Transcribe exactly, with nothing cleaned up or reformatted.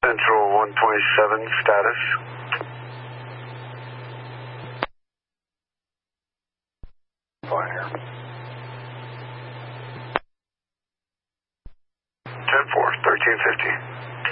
Central one twenty-seven, status. Fine here. ten four, thirteen fifty.